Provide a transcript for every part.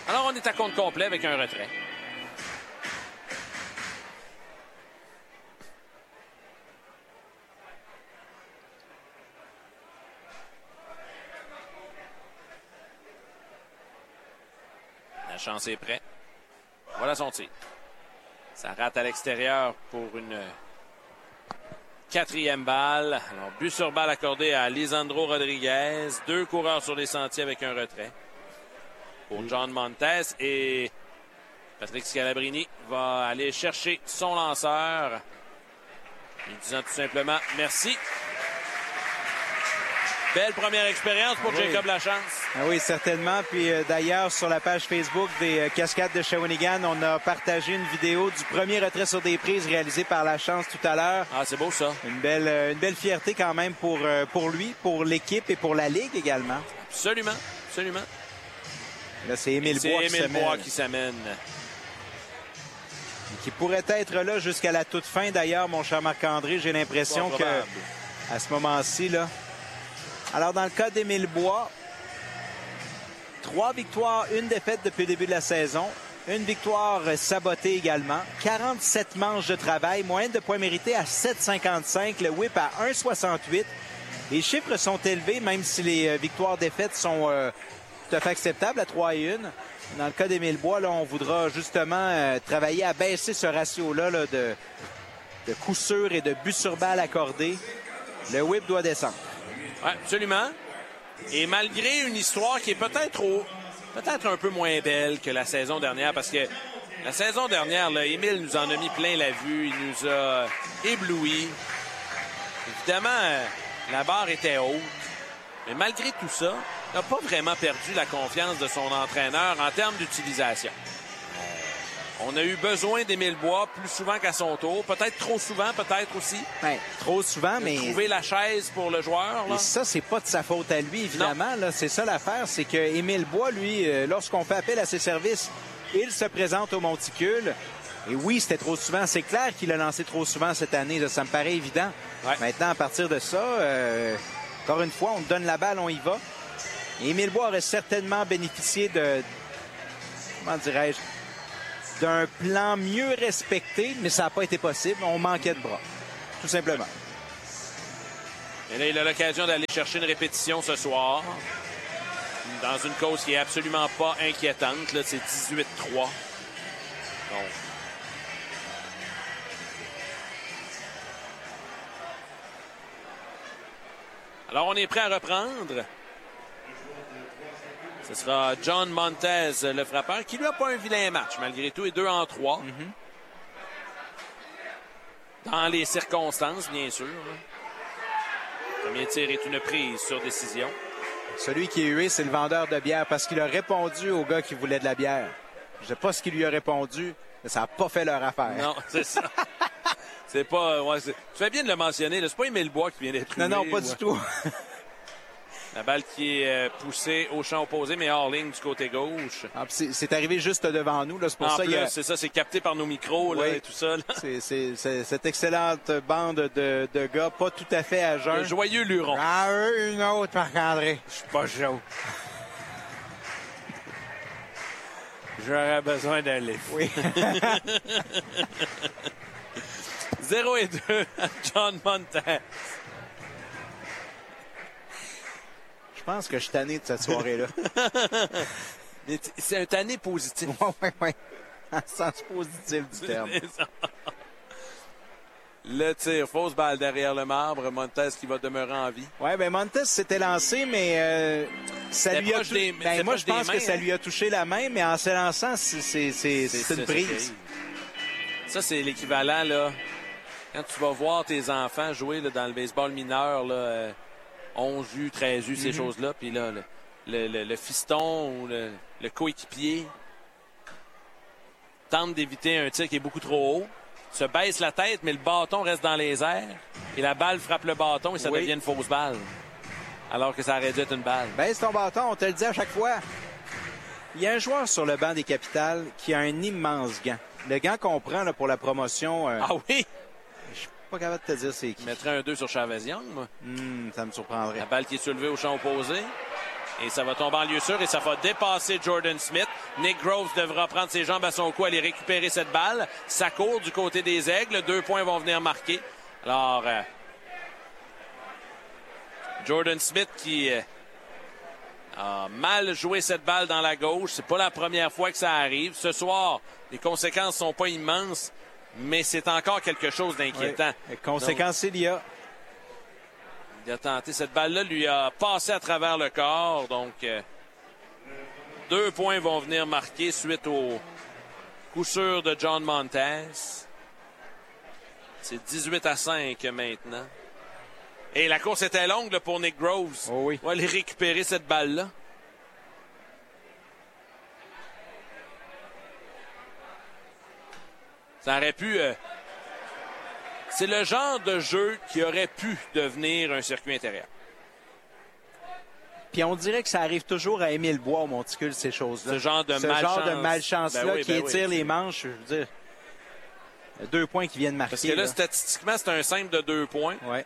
Alors, on est à compte complet avec un retrait. La chance est prête. Voilà son tir. Ça rate à l'extérieur pour une 4e balle. Alors, but sur balle accordé à Lisandro Rodriguez. 2 coureurs sur les sentiers avec un retrait pour John Montes. Et Patrick Scalabrini va aller chercher son lanceur. En disant tout simplement merci. Belle première expérience pour Jacob Lachance. Ah oui, certainement. Puis d'ailleurs, sur la page Facebook des Cascades de Shawinigan, on a partagé une vidéo du premier retrait sur des prises réalisé par Lachance tout à l'heure. Ah, c'est beau ça. Une belle fierté quand même pour lui, pour l'équipe et pour la Ligue également. Absolument, absolument. Là, c'est Émile Bois qui s'amène. Qui pourrait être là jusqu'à la toute fin. D'ailleurs, mon cher Marc-André, j'ai l'impression que à ce moment-ci, là. Alors, dans le cas d'Émile Bois, 3 victoires, 1 défaite depuis le début de la saison. Une victoire sabotée également. 47 manches de travail. Moyenne de points mérités à 7,55. Le whip à 1,68. Les chiffres sont élevés, même si les victoires-défaites sont tout à fait acceptables à 3-1. Dans le cas d'Émile Bois, là, on voudra justement travailler à baisser ce ratio-là là, de coups sûrs et de buts sur balle accordés. Le whip doit descendre. Oui, absolument. Et malgré une histoire qui est peut-être un peu moins belle que la saison dernière, parce que la saison dernière, là, Émile nous en a mis plein la vue, il nous a éblouis. Évidemment, la barre était haute, mais malgré tout ça, il n'a pas vraiment perdu la confiance de son entraîneur en termes d'utilisation. On a eu besoin d'Émile Bois plus souvent qu'à son tour. Peut-être trop souvent, peut-être aussi. Bien, trop souvent, mais... Trouver la chaise pour le joueur. Là. Et ça, c'est pas de sa faute à lui, évidemment. Là, c'est ça l'affaire, c'est que Émile Bois, lui, lorsqu'on fait appel à ses services, il se présente au monticule. Et oui, c'était trop souvent. C'est clair qu'il a lancé trop souvent cette année. Là, ça me paraît évident. Ouais. Maintenant, à partir de ça, encore une fois, on donne la balle, on y va. Et Émile Bois aurait certainement bénéficié de... Comment dirais-je? D'un plan mieux respecté, mais ça n'a pas été possible. On manquait de bras, tout simplement. Et là, il a l'occasion d'aller chercher une répétition ce soir. Dans une cause qui est absolument pas inquiétante. Là, c'est 18-3. Donc. Alors, on est prêt à reprendre. Ce sera John Montes, le frappeur, qui lui a pas un vilain match, malgré tout, et 2 en 3. Dans les circonstances, bien sûr. Le premier tir est une prise sur décision. Celui qui est hué, c'est le vendeur de bière, parce qu'il a répondu au gars qui voulait de la bière. Je ne sais pas ce qu'il lui a répondu, mais ça n'a pas fait leur affaire. Non, c'est ça. C'est pas... Ouais, tu fais bien de le mentionner. C'est pas Émile Bois qui vient d'être hué. Non, pas du tout. La balle qui est poussée au champ opposé, mais hors ligne du côté gauche. Ah, c'est arrivé juste devant nous. Là. C'est pour en ça plus, c'est ça, c'est capté par nos micros là, et tout ça. Là. C'est cette excellente bande de gars, pas tout à fait à jeun. Le joyeux luron. Ah, une autre, Marc-André. Je suis pas chaud. J'aurais besoin d'un livre. Oui. 0-2 à John Montes. Je pense que je suis tanné de cette soirée-là. C'est un tanné positif. Oui. En sens positif du terme. Le tir, fausse balle derrière le marbre. Montes qui va demeurer en vie. Oui, bien Montes s'était lancé, mais ça lui a touché. Moi, je pense que ça lui a touché la main, mais en se lançant, c'est une prise. Ça, c'est l'équivalent, là. Quand tu vas voir tes enfants jouer là, dans le baseball mineur, là, 11U, 13U, ces choses-là. Puis là, le fiston ou le coéquipier tente d'éviter un tir qui est beaucoup trop haut, se baisse la tête, mais le bâton reste dans les airs et la balle frappe le bâton et ça devient une fausse balle. Alors que ça aurait dû être une balle. Baisse ton bâton, on te le dit à chaque fois. Il y a un joueur sur le banc des Capitales qui a un immense gant. Le gant qu'on prend là, pour la promotion... Ah oui? Je suis pas capable de te dire c'est qui. Je mettrais un 2 sur Chavez Young, moi. Ça me surprendrait. La balle qui est soulevée au champ opposé. Et ça va tomber en lieu sûr et ça va dépasser Jordan Smith. Nick Groves devra prendre ses jambes à son cou, aller récupérer cette balle. Ça court du côté des Aigles. 2 points vont venir marquer. Alors, Jordan Smith qui a mal joué cette balle dans la gauche. C'est pas la première fois que ça arrive. Ce soir, les conséquences sont pas immenses, mais c'est encore quelque chose d'inquiétant. Oui. Conséquences, il y a. Il a tenté. Cette balle-là lui a passé à travers le corps. Donc, 2 points vont venir marquer suite au coup sûr de John Montez. C'est 18-5 maintenant. Et la course était longue là, pour Nick Groves. Oh oui. On va aller récupérer cette balle-là. Ça aurait pu... c'est le genre de jeu qui aurait pu devenir un circuit intérieur. Puis on dirait que ça arrive toujours à Émile Bois au Monticule, ces choses-là. Ce genre de malchance-là ben oui, qui étire les manches. Je veux dire, 2 points qui viennent marquer. Parce que là, statistiquement, c'est un simple de 2 points. Ouais.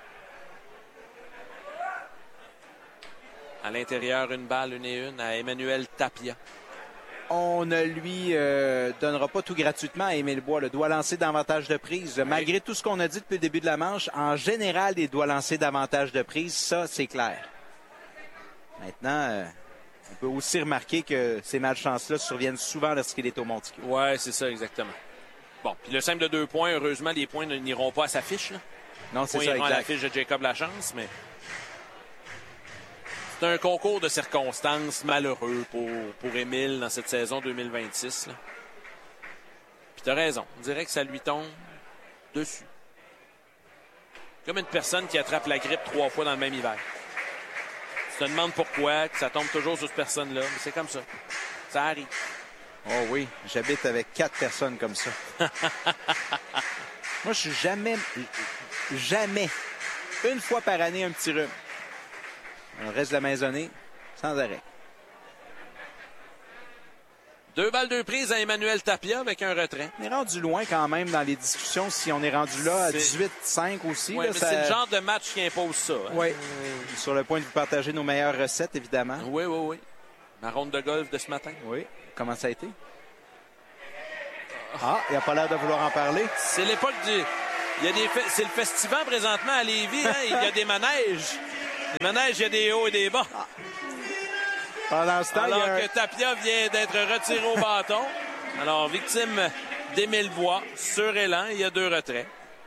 À l'intérieur, une balle, 1-1 à Emmanuel Tapia. On ne lui donnera pas tout gratuitement à Émile Bois. Le doit lancer davantage de prises. Oui. Malgré tout ce qu'on a dit depuis le début de la manche, en général, il doit lancer davantage de prises. Ça, c'est clair. Maintenant, on peut aussi remarquer que ces malchances-là surviennent souvent lorsqu'il est au Monticule. Oui, c'est ça, exactement. Bon, puis le simple de 2 points, heureusement, les points n'iront pas à sa fiche. Là. Non, c'est ça, exact. Ils iront à la exact. fiche de Jacob Lachance, mais... C'est un concours de circonstances malheureux pour Émile dans cette saison 2026. Là. Puis t'as raison. On dirait que ça lui tombe dessus. Comme une personne qui attrape la grippe 3 fois dans le même hiver. Tu te demandes pourquoi, que ça tombe toujours sur cette personne-là. Mais c'est comme ça. Ça arrive. Oh oui, j'habite avec 4 personnes comme ça. Moi, je suis jamais, une fois par année, un petit rhume. On reste de la maisonnée sans arrêt. 2 balles, 2 prises à Emmanuel Tapia avec un retrait. On est rendu loin quand même dans les discussions. Si on est rendu là à 18-5 aussi. Oui, là, mais ça... c'est le genre de match qui impose ça. Hein? Oui, sur le point de vous partager nos meilleures recettes, évidemment. Oui, oui, oui. Ma ronde de golf de ce matin. Oui. Comment ça a été? Ah, il n'a pas l'air de vouloir en parler. C'est l'époque du... C'est le festival présentement à Lévis. Hein? Il y a des manèges. Les manèges, il y a des hauts et des bas. Pendant ce temps, alors que Tapia vient d'être retiré au bâton. Alors, victime d'Émile Bois, sur élan, il y a 2 retraits.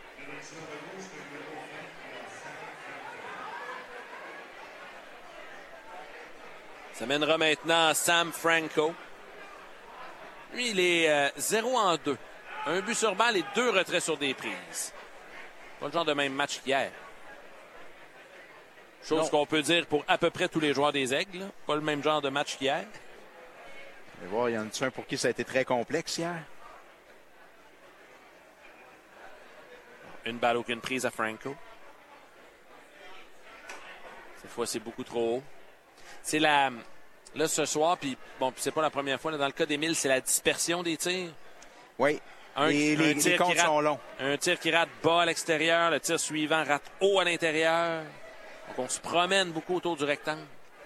Ça mènera maintenant Sam Franco. Lui, il est 0-2. 1 but sur balle et 2 retraits sur des prises. Pas le genre de même match qu'hier. Chose qu'on peut dire pour à peu près tous les joueurs des Aigles. Là. Pas le même genre de match qu'hier. On va voir, il y en a un pour qui ça a été très complexe hier. Une balle, aucune prise à Franco. Cette fois, c'est beaucoup trop haut. C'est la... Là, ce soir, puis bon, c'est pas la première fois. Là, dans le cas d'Émile, c'est la dispersion des tirs. Oui. Les comptes sont longs. Un tir qui rate bas à l'extérieur. Le tir suivant rate haut à l'intérieur. Donc, on se promène beaucoup autour du rectangle.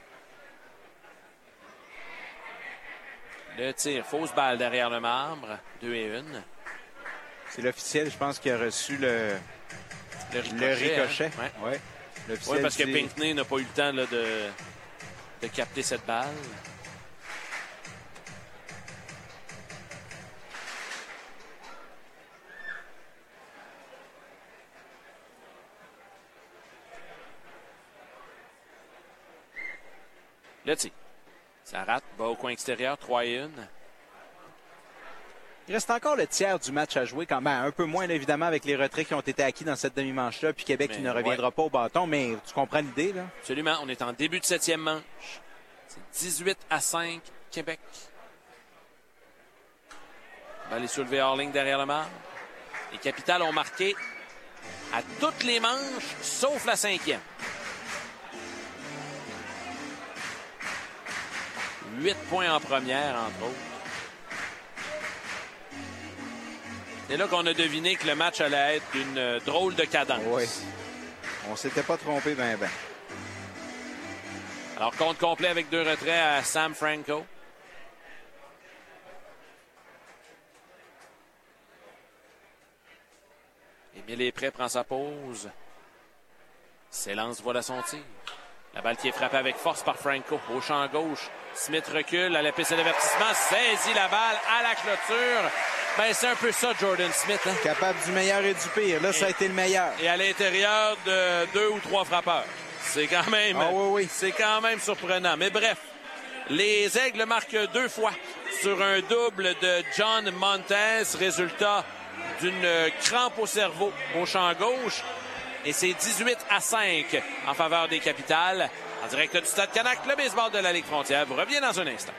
Le tir, fausse balle derrière le marbre. 2-1. C'est l'officiel, je pense, qui a reçu le ricochet. Hein? Ouais. Oui, parce que Pinckney n'a pas eu le temps là, de capter cette balle. Le tir. Ça rate. Bas au coin extérieur. 3-1. Il reste encore le tiers du match à jouer quand même. Un peu moins, là, évidemment, avec les retraits qui ont été acquis dans cette demi-manche-là. Puis Québec qui ne reviendra pas au bâton. Mais tu comprends l'idée, là? Absolument. On est en début de 7e manche. C'est 18-5, Québec. On va aller soulever hors ligne derrière le marbre. Les Capitals ont marqué à toutes les manches, sauf la 5e. 8 points en première, entre autres. C'est là qu'on a deviné que le match allait être d'une drôle de cadence. Oui. On s'était pas trompé ben. Alors, compte complet avec 2 retraits à Sam Franco. Émile est prêt, prend sa pause. S'élance, voilà son tir. La balle qui est frappée avec force par Franco. Au champ gauche, Smith recule à la piste d'avertissement, saisit la balle à la clôture. Ben, c'est un peu ça, Jordan Smith. Hein? Capable du meilleur et du pire. Là, ça a été le meilleur. Et à l'intérieur de 2 ou 3 frappeurs. C'est quand même, c'est quand même surprenant. Mais bref, les Aigles marquent 2 fois sur un double de John Montes. Résultat d'une crampe au cerveau au champ gauche. Et c'est 18-5 en faveur des Capitales. En direct du Stade Canac, le baseball de la Ligue Frontière vous revient dans un instant.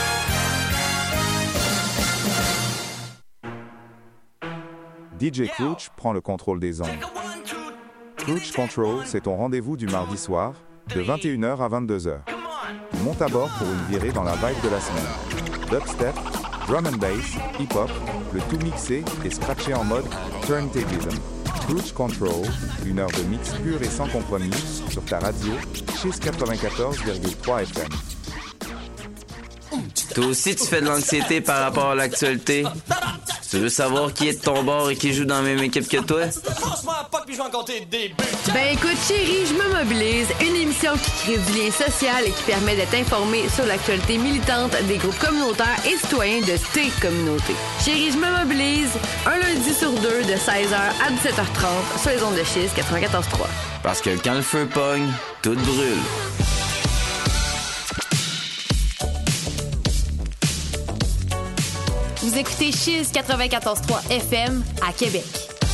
DJ Crouch prend le contrôle des ondes. Crouch Control, c'est ton rendez-vous du mardi soir, de 21h à 22h. Monte à bord pour une virée dans la vibe de la semaine. Dubstep, drum and bass, hip-hop, le tout mixé et scratché en mode turntablism. Crouch Control, 1 heure de mix pur et sans compromis sur ta radio, Chiz 94,3 FM. Toi aussi, tu fais de l'anxiété par rapport à l'actualité? Tu veux savoir qui est de ton bord et qui joue dans la même équipe que toi? Ben écoute, chérie, je me mobilise. Une émission qui crée du lien social et qui permet d'être informé sur l'actualité militante des groupes communautaires et citoyens de tes communautés. Chérie, je me mobilise. Un lundi sur 2 de 16h à 17h30 sur les ondes de Chiz 94.3. Parce que quand le feu pogne, tout brûle. Vous écoutez Chiz 94.3 FM à Québec.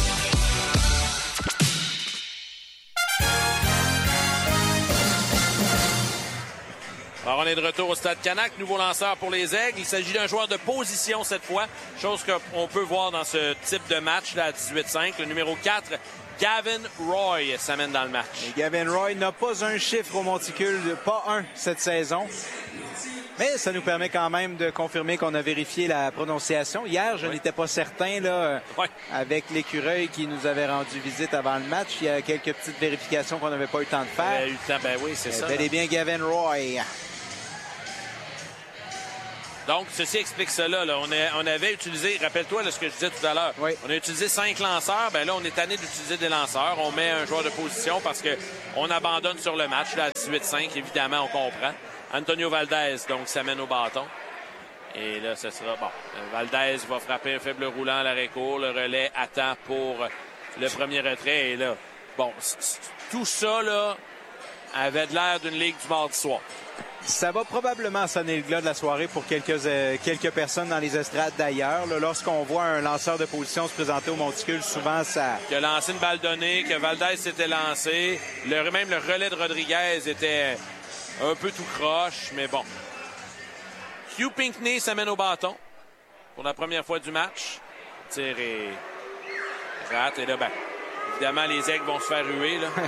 Alors, on est de retour au Stade Canac. Nouveau lanceur pour les Aigles. Il s'agit d'un joueur de position cette fois. Chose qu'on peut voir dans ce type de match là, à 18-5. Le numéro 4, Gavin Roy, s'amène dans le match. Et Gavin Roy n'a pas un chiffre au monticule, pas un cette saison. Mais ça nous permet quand même de confirmer qu'on a vérifié la prononciation. Hier, je n'étais pas certain là, avec l'écureuil qui nous avait rendu visite avant le match. Il y a quelques petites vérifications qu'on n'avait pas eu le temps de faire. Eu le temps, ben oui, c'est ça. Bel et bien Gavin Roy. Donc, ceci explique cela. Là. On avait utilisé, rappelle-toi là, ce que je disais tout à l'heure. Oui. On a utilisé 5 lanceurs. Ben là, on est tanné d'utiliser des lanceurs. On met un joueur de position parce qu'on abandonne sur le match là, à 18-5. Évidemment, on comprend. Antonio Valdez, donc, s'amène au bâton. Et là, ce sera... Bon, Valdez va frapper un faible roulant à l'arrêt-court. Le relais attend pour le premier retrait. Et là, bon, tout ça, là, avait de l'air d'une ligue du mardi soir. Ça va probablement sonner le glas de la soirée pour quelques personnes dans les estrades d'ailleurs. Lorsqu'on voit un lanceur de position se présenter au monticule, souvent ça... Qui a lancé une balle donnée, que Valdez s'était lancé. Même le relais de Rodriguez était un peu tout croche, mais bon. Hugh Pinckney s'amène au bâton pour la première fois du match. Tire et rate. Et là, ben, évidemment, les Aigles vont se faire ruer, là.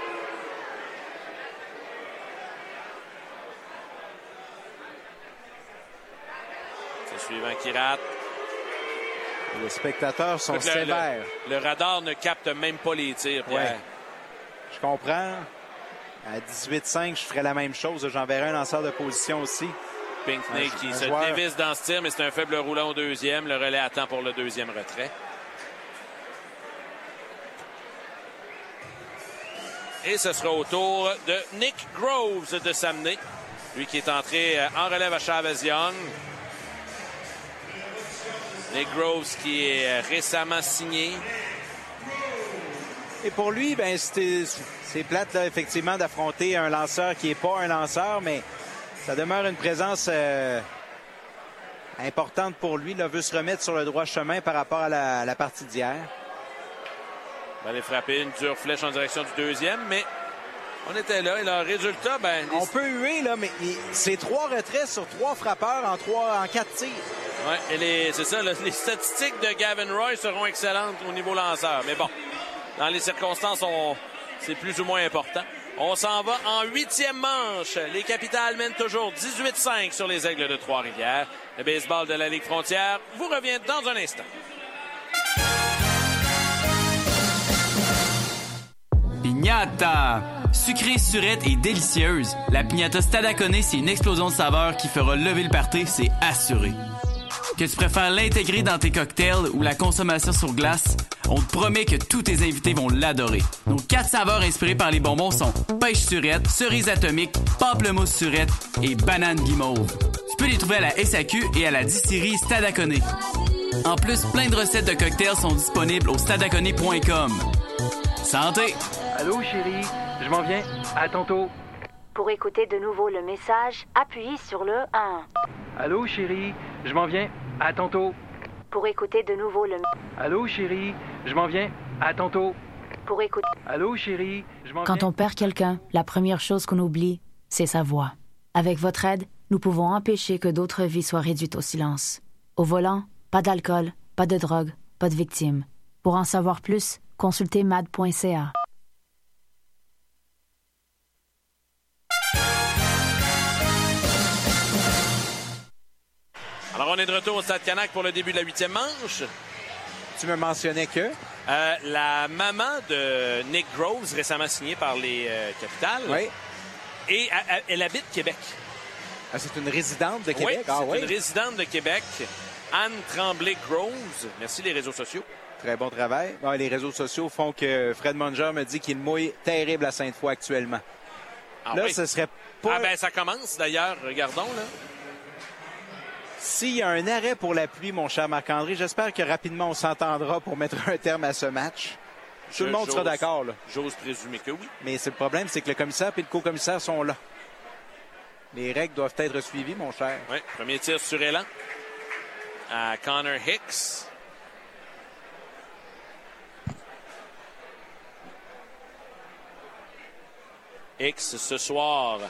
Suivant qui rate. Les spectateurs sont sévères. Le radar ne capte même pas les tirs, Pierre. Ouais. Je comprends. À 18-5, je ferais la même chose. J'enverrais un lanceur de position aussi. Pinckney qui se dévisse dans ce tir, mais c'est un faible roulant au deuxième. Le relais attend pour le deuxième retrait. Et ce sera au tour de Nick Groves de s'amener. Lui qui est entré en relève à Chavez-Young. Nick Groves qui est récemment signé. Et pour lui, ben c'est plate là, effectivement d'affronter un lanceur qui n'est pas un lanceur, mais ça demeure une présence importante pour lui. Il veut se remettre sur le droit chemin par rapport à la partie d'hier. Il va aller frapper une dure flèche en direction du deuxième, mais on était là. Et le résultat, ben... On peut huer, là, mais c'est 3 retraits sur 3 frappeurs en 4 tirs. Oui, et c'est ça, les statistiques de Gavin Roy seront excellentes au niveau lanceur. Mais bon, dans les circonstances, c'est plus ou moins important. On s'en va en 8e manche. Les Capitales mènent toujours 18-5 sur les Aigles de Trois-Rivières. Le baseball de la Ligue Frontière vous revient dans un instant. Piñata! Sucrée, surette et délicieuse, la piñata Stadacone, c'est une explosion de saveurs qui fera lever le party, c'est assuré. Que tu préfères l'intégrer dans tes cocktails ou la consommation sur glace, on te promet que tous tes invités vont l'adorer. Nos 4 saveurs inspirées par les bonbons sont pêche surette, cerise atomique, pamplemousse surette et banane guimauve. Tu peux les trouver à la SAQ et à la distillerie Stadacone. En plus, plein de recettes de cocktails sont disponibles au stadacone.com. Santé! Allô, chérie, je m'en viens. À tantôt. Pour écouter de nouveau le message, appuyez sur le 1. Allô, chérie, je m'en viens. À tantôt. Pour écouter de nouveau le... Allô, chérie, je m'en viens. À tantôt. Pour écouter... Allô, chérie, je m'en viens. Quand on perd quelqu'un, la première chose qu'on oublie, c'est sa voix. Avec votre aide, nous pouvons empêcher que d'autres vies soient réduites au silence. Au volant, pas d'alcool, pas de drogue, pas de victimes. Pour en savoir plus, consultez mad.ca. Alors, on est de retour au Stade Canac pour le début de la 8e manche. Tu me mentionnais que... la maman de Nick Groves, récemment signée par les Capitals. Oui. Et elle habite Québec. Ah, c'est une résidente de Québec? Oui, c'est une résidente de Québec. Anne Tremblay-Groves. Merci les réseaux sociaux. Très bon travail. Bon, les réseaux sociaux font que Fred Munger me dit qu'il mouille terrible à Sainte-Foy actuellement. Ah, là, oui. ce serait pas... Ah ben, ça commence d'ailleurs. Regardons, là. S'il y a un arrêt pour la pluie, mon cher Marc-André, j'espère que rapidement on s'entendra pour mettre un terme à ce match. Tout le monde sera d'accord, là. J'ose présumer que oui. Mais c'est le problème, c'est que le commissaire et le co-commissaire sont là. Les règles doivent être suivies, mon cher. Oui, premier tir sur élan à Connor Hicks. Hicks, ce soir,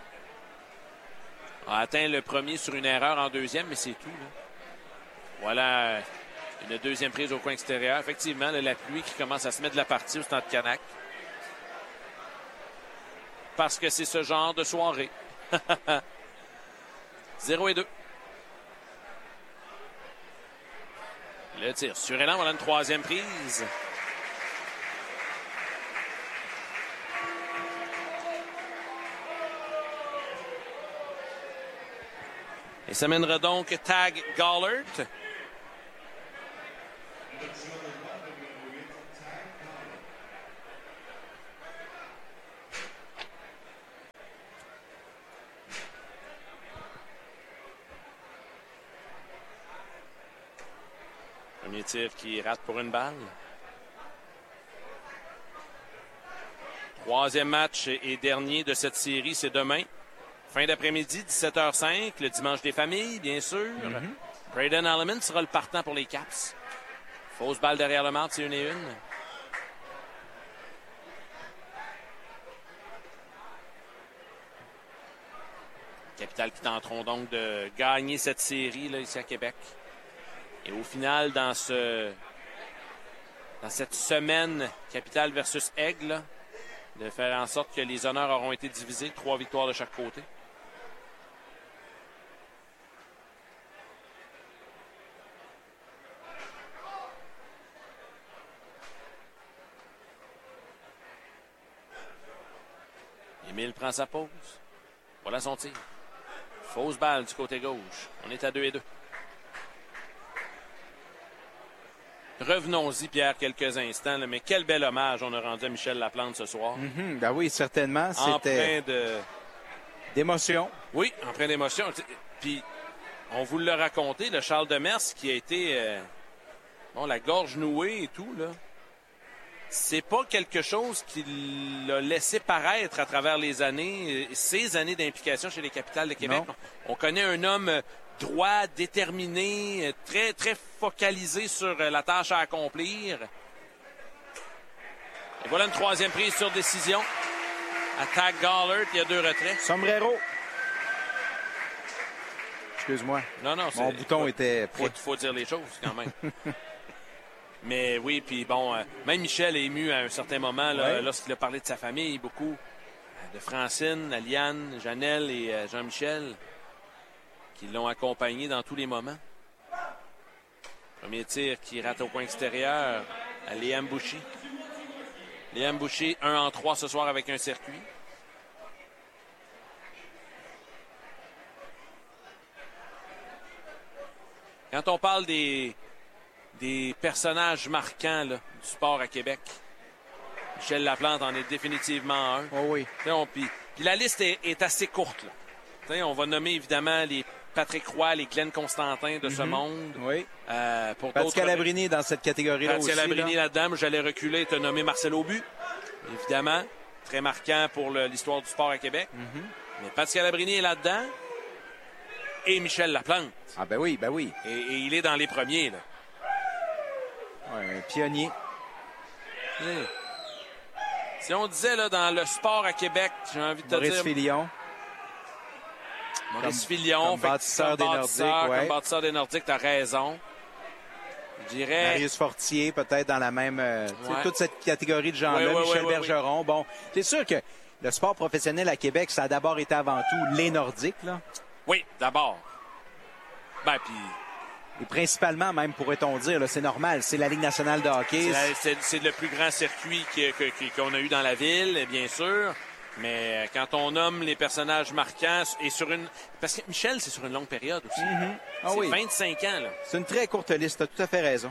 a atteint le premier sur une erreur en deuxième, mais c'est tout, là. Voilà une deuxième prise au coin extérieur. Effectivement, là, la pluie qui commence à se mettre de la partie au Stade Canac. Parce que c'est ce genre de soirée. 0-2. Le tir sur élan, voilà une troisième prise. Et ça mènera donc Tag Gollert. Premier tir qui rate pour une balle. Troisième match et dernier de cette série, c'est demain. Fin d'après-midi, 17h05, le dimanche des familles, bien sûr. Braden Alleman sera le partant pour les Caps. Fausse balle derrière le marque, c'est 1-1. Capitals qui tenteront donc de gagner cette série là, ici à Québec. Et au final, dans cette semaine Capitals versus Aigle, de faire en sorte que les honneurs auront été divisés, 3 victoires de chaque côté. Émile prend sa pause. Voilà son tir. Fausse balle du côté gauche. On est à 2-2. Revenons-y, Pierre, quelques instants. Là, mais quel bel hommage on a rendu à Michel Laplante ce soir. Ben oui, certainement. C'était d'émotion. Oui, empreint d'émotion. Puis, on vous l'a raconté, le Charles Demers qui a été la gorge nouée et tout, là. C'est pas quelque chose qu'il a laissé paraître à travers les années, ces années d'implication chez les Capitals de Québec. Non. On connaît un homme droit, déterminé, très, très focalisé sur la tâche à accomplir. Et voilà une troisième prise sur décision. Attaque Gollert, il y a 2 retraits. Sombrero. Excuse-moi. Non, mon bouton était prêt. Faut dire les choses, quand même. Mais oui, puis bon, même Michel est ému à un certain moment là, lorsqu'il a parlé de sa famille, beaucoup. De Francine, Aliane, Janelle et Jean-Michel, qui l'ont accompagné dans tous les moments. Premier tir qui rate au coin extérieur à Liam Bouchy. Liam Boucher, 1-3 ce soir avec un circuit. Quand on parle des personnages marquants là, du sport à Québec, Michel Laplante en est définitivement un. Oh oui. Puis la liste est assez courte. Là. On va nommer évidemment les Patrick Roy, les Glenn Constantin de ce monde. Oui. Pour Pat Scalabrini dans cette catégorie-là Pat aussi. Scalabrini là-dedans. J'allais reculer et te nommer Marcel Aubu. Évidemment. Très marquant pour l'histoire du sport à Québec. Mais Pat Scalabrini est là-dedans. Et Michel Laplante. Ah ben oui, ben oui. Et il est dans les premiers. Là. Ouais, un pionnier. Si on disait là, dans le sport à Québec, j'ai envie de te Maurice dire... Filion. Maurice Filion. Comme bâtisseur des Nordiques. Ouais. Comme bâtisseur des Nordiques, t'as raison. Je dirais... Marius Fortier, peut-être dans la même... toute cette catégorie de gens-là. Ouais, Michel ouais, Bergeron. Bon, c'est sûr que le sport professionnel à Québec, ça a d'abord été avant tout les Nordiques, là. Oui, d'abord. Ben, puis... Et principalement, même, pourrait-on dire, là, c'est normal, c'est la Ligue nationale de hockey. C'est le plus grand circuit qu'on a eu dans la ville, bien sûr. Mais quand on nomme les personnages marquants, et sur une... Parce que Michel, c'est sur une longue période aussi. Ah c'est oui. 25 ans, là. C'est une très courte liste, tu as tout à fait raison.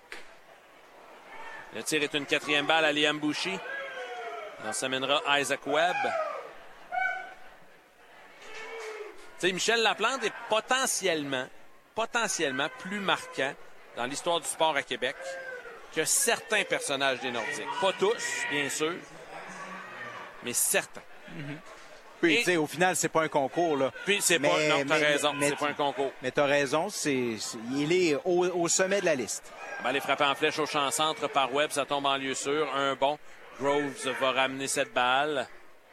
Le tir est une 4e balle à Liam Boucher. On s'amènera Isaac Webb. Tu sais, Michel Laplante est potentiellement plus marquant dans l'histoire du sport à Québec que certains personnages des Nordiques. Pas tous, bien sûr, mais certains. Puis, tu sais, au final, c'est pas un concours, là. Puis, c'est pas... Non, t'as raison, c'est pas un concours. Mais t'as raison, il est au sommet de la liste. Ben, les frappés en flèche au champ centre par Webb, ça tombe en lieu sûr. Un bon. Groves va ramener cette balle.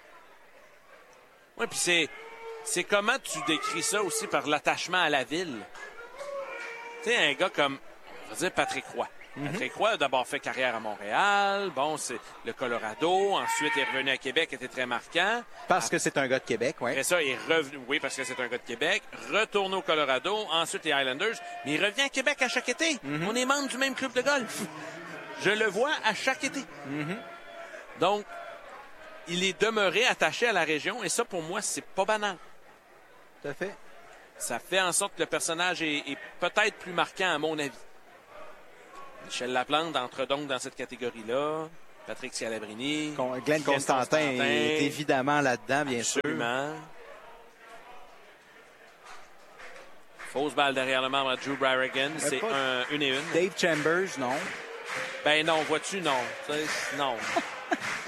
Oui, puis c'est comment tu décris ça aussi par l'attachement à la ville. Tu sais, un gars comme, on va dire Patrick Roy. Patrick Roy a d'abord fait carrière à Montréal. Bon, c'est le Colorado. Ensuite, il est revenu à Québec, était très marquant. Parce que c'est un gars de Québec, oui. Après ça, il est revenu, oui, parce que c'est un gars de Québec. Retourné au Colorado. Ensuite, les Highlanders. Mais il revient à Québec à chaque été. On est membre du même club de golf. Je le vois à chaque été. Donc, il est demeuré attaché à la région. Et ça, pour moi, c'est pas banal. Tout à fait. Ça fait en sorte que le personnage est peut-être plus marquant, à mon avis. Michel Laplante entre donc dans cette catégorie-là. Patrick Scalabrini. Glenn Constantin est évidemment là-dedans, bien absolument. Sûr. Fausse balle derrière le membre à Drew Brarigan. C'est une et une. Dave Chambers, non. Ben non, vois-tu, non. Non.